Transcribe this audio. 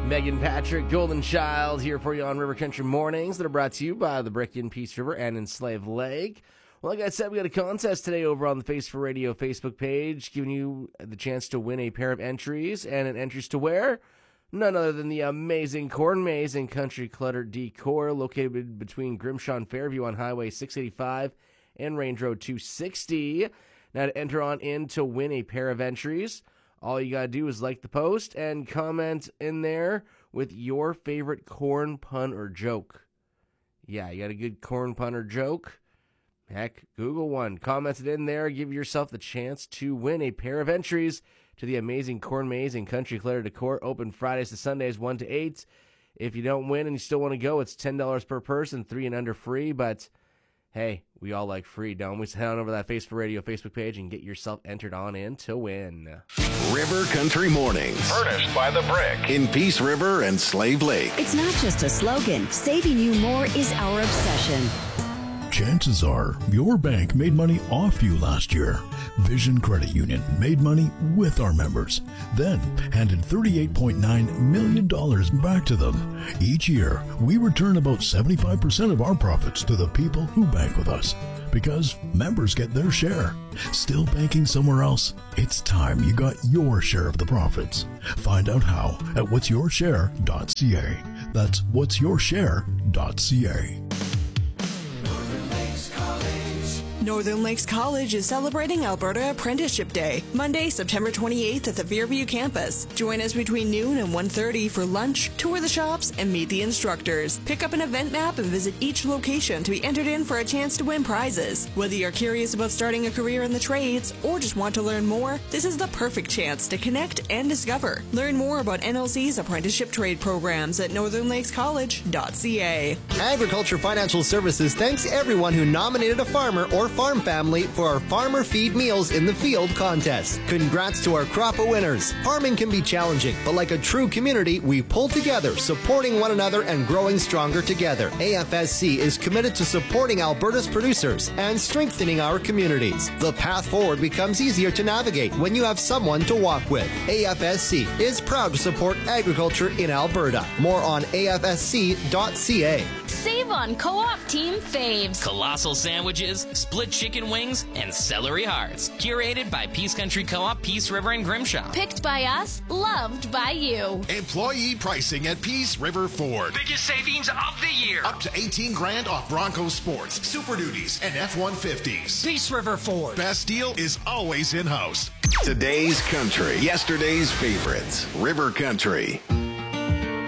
Megan Patrick, Golden Child, here for you on River Country Mornings that are brought to you by the Brick in Peace River and in Slave Lake. Well, like I said, we got a contest today over on the Face for Radio Facebook page, giving you the chance to win a pair of entries and an entries to wear. None other than the amazing Corn Maze and Country Clutter Decor, located between Grimshaw and Fairview on Highway 685 and Range Road 260. Now, to enter on in to win a pair of entries, all you gotta do is like the post and comment in there with your favorite corn pun or joke. Yeah, you got a good corn pun or joke? Heck, Google one. Comment it in there. Give yourself the chance to win a pair of entries to the amazing Corn Maze and Country Clutter Decor. Open Fridays to Sundays, 1 to 8. If you don't win and you still want to go, it's $10 per person, 3 and under free. But hey, we all like free, don't we? So head on over to that Face for Radio Facebook page and get yourself entered on in to win. River Country Mornings. Furnished by The Brick. In Peace River and Slave Lake. It's not just a slogan. Saving you more is our obsession. Chances are your bank made money off you last year. Vision Credit Union made money with our members, then handed $38.9 million back to them. Each year, we return about 75% of our profits to the people who bank with us, because members get their share. Still banking somewhere else? It's time you got your share of the profits. Find out how at whatsyourshare.ca. That's whatsyourshare.ca. Northern Lakes College is celebrating Alberta Apprenticeship Day, Monday, September 28th at the Fairview campus. Join us between noon and 1:30 for lunch, tour the shops, and meet the instructors. Pick up an event map and visit each location to be entered in for a chance to win prizes. Whether you're curious about starting a career in the trades or just want to learn more, this is the perfect chance to connect and discover. Learn more about NLC's apprenticeship trade programs at northernlakescollege.ca. Agriculture Financial Services thanks everyone who nominated a farmer or farm family for our Farmer Feed Meals in the Field contest. Congrats to our crop of winners. Farming can be challenging, but like a true community, we pull together, supporting one another and growing stronger together. AFSC is committed to supporting Alberta's producers and strengthening our communities. The path forward becomes easier to navigate when you have someone to walk with. AFSC is proud to support agriculture in Alberta. More on afsc.ca. Save on Co-op Team Faves. Colossal sandwiches, split chicken wings, and celery hearts. Curated by Peace Country Co-op, Peace River, and Grimshaw. Picked by us, loved by you. Employee pricing at Peace River Ford. Biggest savings of the year. Up to $18,000 off Bronco Sports, Super Duties, and F-150s. Peace River Ford. Best deal is always in-house. Today's country, yesterday's favorites. River Country.